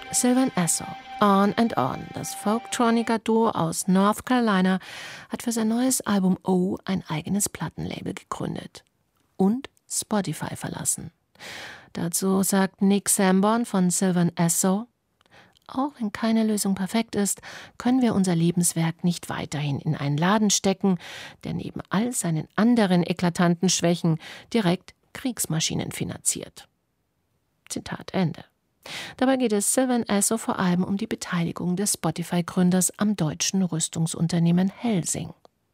Sylvan Esso, On and On, das Folktroniker-Duo aus North Carolina, hat für sein neues Album O ein eigenes Plattenlabel gegründet und Spotify verlassen. Dazu sagt Nick Sanborn von Sylvan Esso: Auch wenn keine Lösung perfekt ist, können wir unser Lebenswerk nicht weiterhin in einen Laden stecken, der neben all seinen anderen eklatanten Schwächen direkt Kriegsmaschinen finanziert. Zitat Ende. Dabei geht es Sylvan Esso vor allem um die Beteiligung des Spotify-Gründers am deutschen Rüstungsunternehmen Helsing.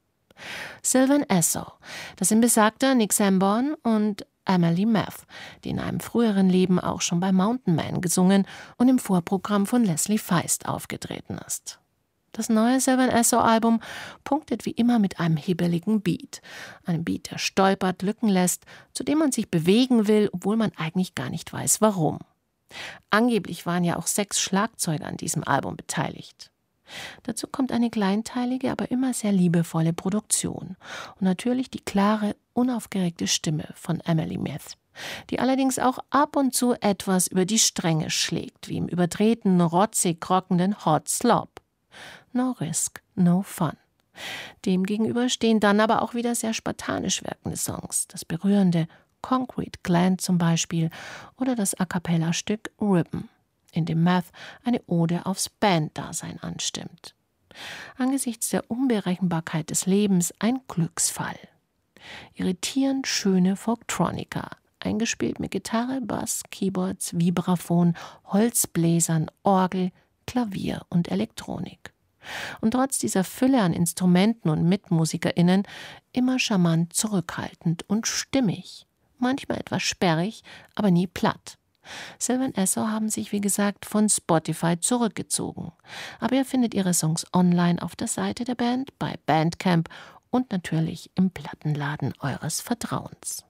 Sylvan Esso, das sind besagter Nick Sanborn und Emily Math, die in einem früheren Leben auch schon bei Mountain Man gesungen und im Vorprogramm von Leslie Feist aufgetreten ist. Das neue Sylvan Esso-Album punktet wie immer mit einem hibbeligen Beat. Einem Beat, der stolpert, Lücken lässt, zu dem man sich bewegen will, obwohl man eigentlich gar nicht weiß, warum. Angeblich waren ja auch 6 Schlagzeuger an diesem Album beteiligt. Dazu kommt eine kleinteilige, aber immer sehr liebevolle Produktion und natürlich die klare, unaufgeregte Stimme von Emily Math, die allerdings auch ab und zu etwas über die Stränge schlägt, wie im überdrehten, rotzig rockenden Hot Slop. No risk, no fun. Demgegenüber stehen dann aber auch wieder sehr spartanisch wirkende Songs, das berührende Concrete Gland zum Beispiel oder das A-cappella-Stück Ribbon, in dem Math eine Ode aufs Banddasein anstimmt. Angesichts der Unberechenbarkeit des Lebens ein Glücksfall. Irritierend schöne Folktronica, eingespielt mit Gitarre, Bass, Keyboards, Vibraphon, Holzbläsern, Orgel, Klavier und Elektronik. Und trotz dieser Fülle an Instrumenten und MitmusikerInnen immer charmant zurückhaltend und stimmig. Manchmal etwas sperrig, aber nie platt. Sylvan Esso haben sich, wie gesagt, von Spotify zurückgezogen. Aber ihr findet ihre Songs online auf der Seite der Band, bei Bandcamp und natürlich im Plattenladen eures Vertrauens.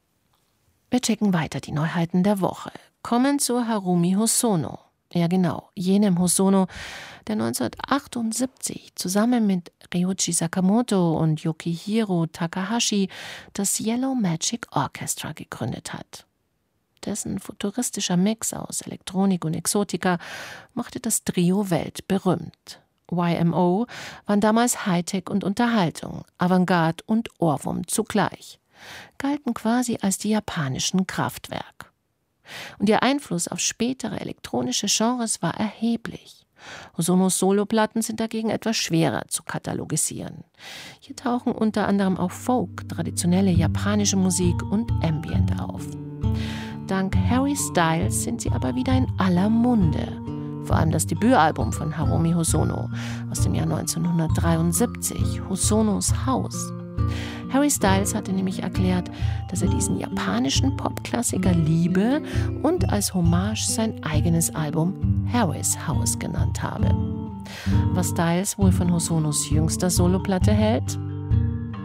Wir checken weiter die Neuheiten der Woche. Kommen zu Harumi Hosono. Ja genau, jenem Hosono, der 1978 zusammen mit Ryuichi Sakamoto und Yukihiro Takahashi das Yellow Magic Orchestra gegründet hat. Dessen futuristischer Mix aus Elektronik und Exotika machte das Trio weltberühmt. YMO waren damals Hightech und Unterhaltung, Avantgarde und Ohrwurm zugleich, galten quasi als die japanischen Kraftwerk. Und ihr Einfluss auf spätere elektronische Genres war erheblich. Hosonos Soloplatten sind dagegen etwas schwerer zu katalogisieren. Hier tauchen unter anderem auch Folk, traditionelle japanische Musik und Ambient auf. Dank Harry Styles sind sie aber wieder in aller Munde. Vor allem das Debütalbum von Harumi Hosono aus dem Jahr 1973, Hosonos Haus. Harry Styles hatte nämlich erklärt, dass er diesen japanischen Popklassiker liebe und als Hommage sein eigenes Album Harry's House genannt habe. Was Styles wohl von Hosonos jüngster Soloplatte hält?